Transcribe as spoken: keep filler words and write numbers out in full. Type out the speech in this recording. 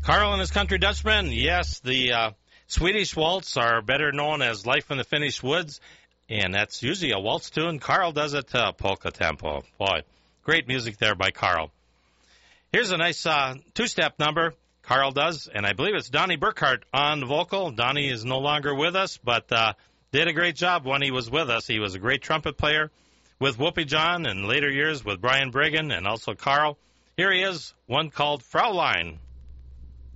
Carl and his Country Dutchmen, yes, the uh, Swedish waltz are better known as Life in the Finnish Woods, and that's usually a waltz tune. Carl does it uh, polka tempo. Boy, great music there by Carl. Here's a nice uh, two-step number Carl does, and I believe it's Donnie Burkhart on the vocal. Donnie is no longer with us, but uh, did a great job when he was with us. He was a great trumpet player with Whoopi John, and later years with Brian Brigham and also Carl. Here he is, one called Fraulein.